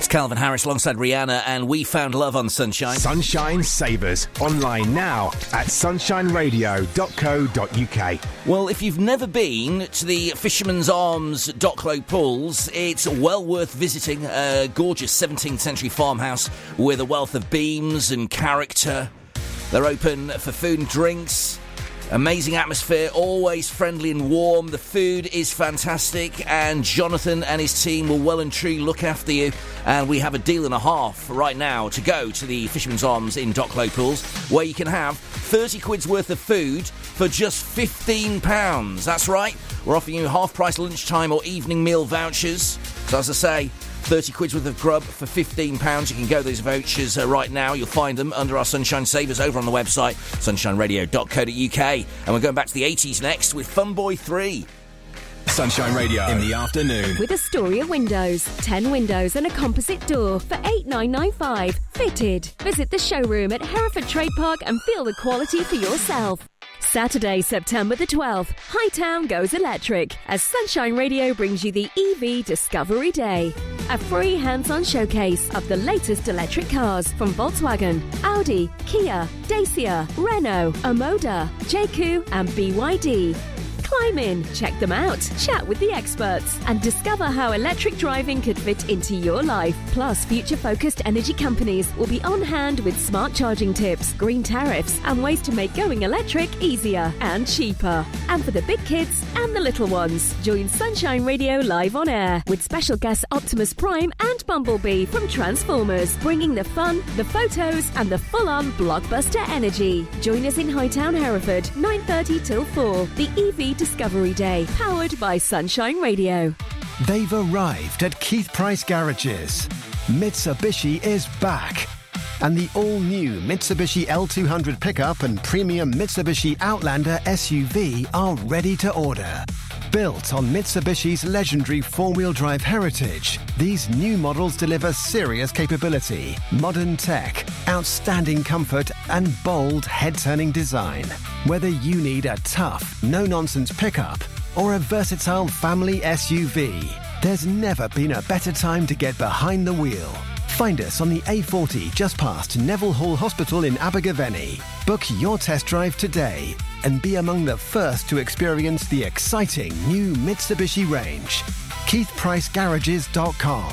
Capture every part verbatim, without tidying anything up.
Calvin Harris alongside Rihanna, and We Found Love on Sunshine. Sunshine Savers, online now at sunshine radio dot co dot uk. Well, if you've never been to the Fisherman's Arms Docklow Pools, it's well worth visiting. A gorgeous seventeenth century farmhouse with a wealth of beams and character. They're open for food and drinks. Amazing atmosphere, always friendly and warm. The food is fantastic, and Jonathan and his team will well and truly look after you. And we have a deal and a half right now to go to the Fisherman's Arms in Docklow Pools, where you can have thirty quid's worth of food for just fifteen pounds. That's right, we're offering you half-price lunchtime or evening meal vouchers. So as I say, thirty quid's worth of grub for fifteen pounds. You can go those vouchers uh, right now. You'll find them under our Sunshine Savers over on the website, sunshine radio dot co dot uk. And we're going back to the eighties next with Fun Boy three. Sunshine Radio in the afternoon. With Astoria Windows. ten windows and a composite door for eight thousand nine hundred ninety-five. Fitted. Visit the showroom at Hereford Trade Park and feel the quality for yourself. Saturday, September the twelfth, Hightown goes electric as Sunshine Radio brings you the E V Discovery Day. A free hands-on showcase of the latest electric cars from Volkswagen, Audi, Kia, Dacia, Renault, Omoda, J Q and B Y D. Climb in, check them out, chat with the experts, and discover how electric driving could fit into your life. Plus, future-focused energy companies will be on hand with smart charging tips, green tariffs, and ways to make going electric easier and cheaper. And for the big kids and the little ones, join Sunshine Radio live on air with special guests Optimus Prime and Bumblebee from Transformers, bringing the fun, the photos, and the full-on blockbuster energy. Join us in Hightown, Hereford, nine thirty till four. The E V Discovery Day, powered by Sunshine Radio. They've arrived at Keith Price Garages. Mitsubishi is back. And the all-new Mitsubishi L two hundred pickup and premium Mitsubishi Outlander S U V are ready to order. Built on Mitsubishi's legendary four-wheel drive heritage, these new models deliver serious capability, modern tech, outstanding comfort, and bold head-turning design. Whether you need a tough, no-nonsense pickup or a versatile family S U V, there's never been a better time to get behind the wheel. Find us on the A forty just past Neville Hall Hospital in Abergavenny. Book your test drive today and be among the first to experience the exciting new Mitsubishi range. keith price garages dot com.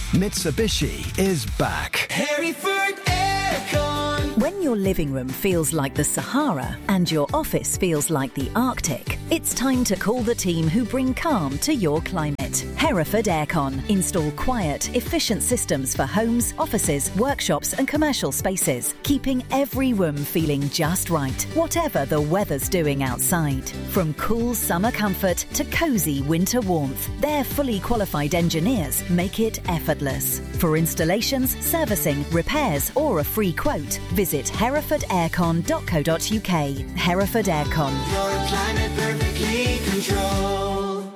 Mitsubishi is back. Hereford Aircon. When your living room feels like the Sahara and your office feels like the Arctic, it's time to call the team who bring calm to your climate. Hereford Aircon. Install quiet, efficient systems for homes, offices, workshops and commercial spaces, keeping every room feeling just right, whatever the weather's doing outside. From cool summer comfort to cosy winter warmth, their fully qualified engineers make it effortless. For installations, servicing, repairs or a free quote, visit hereford aircon dot co dot uk. Hereford Aircon. Your climate perfectly controlled.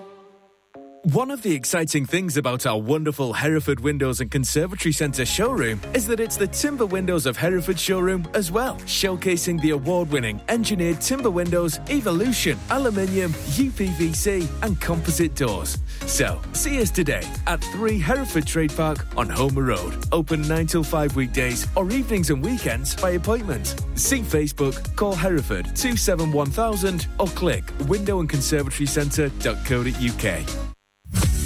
One of the exciting things about our wonderful Hereford Windows and Conservatory Centre showroom is that it's the Timber Windows of Hereford showroom as well, showcasing the award-winning engineered timber windows, Evolution, aluminium, U P V C and composite doors. So, see us today at three Hereford Trade Park on Homer Road. Open nine till five weekdays or evenings and weekends by appointment. See Facebook, call Hereford two seven one thousand or click window and conservatory centre dot co dot uk.